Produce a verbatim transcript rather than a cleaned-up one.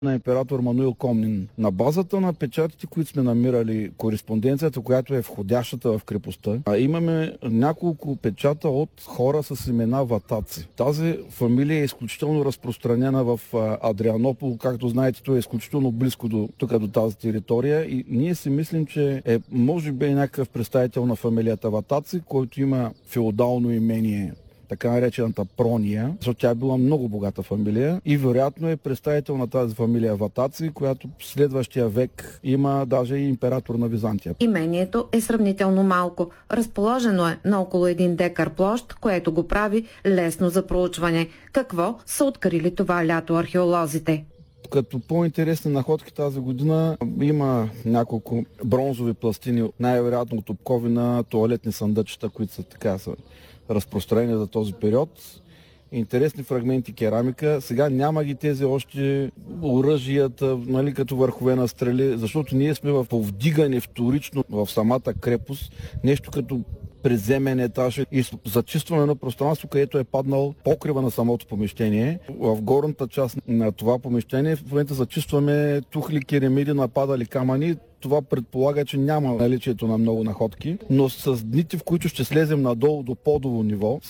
на император Мануил Комнин. На базата на печатите, които сме намирали, кореспонденцията, която е входящата в крепостта, а имаме няколко печата от хора с имена Ватаци. Тази фамилия е изключително разпространена в Адрианопол, както знаете, той е изключително близко до, тук, до тази територия и ние си мислим, че е може би някакъв представител на фамилията Ватаци, който има феодално имение, така наречената Прония, защото тя е била много богата фамилия и вероятно е представител на тази фамилия Ватаци, която в следващия век има даже и император на Византия. Имението е сравнително малко. Разположено е на около един декар площ, което го прави лесно за проучване. Какво са открили това лято археолозите? Като по-интересни находки тази година има няколко бронзови пластини, най-вероятно от опковина, тоалетни съндъчета, които са така са разпространени за този период. Интересни фрагменти керамика. Сега няма ги тези още оръжията, нали, като върхове на стрели, защото ние сме в повдигане вторично в самата крепост, нещо като приземен етаж и зачистване на пространство, където е паднал покрива на самото помещение. В горната част на това помещение в момента зачистваме тухли, керемиди, нападали камъни. Това предполага, че няма наличието на много находки, но с дните, в които ще слезем надолу до подово ниво,